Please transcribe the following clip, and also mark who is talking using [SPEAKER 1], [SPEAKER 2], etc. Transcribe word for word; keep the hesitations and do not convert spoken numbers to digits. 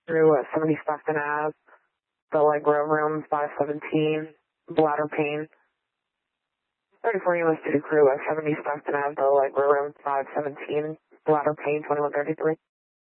[SPEAKER 1] through at seventy Stockton Ave, the Allegro room five seventeen, bladder pain. thirty-four U S City crew at seventy Stockton Ave, the Allegro room five seventeen, bladder pain twenty-one thirty-three.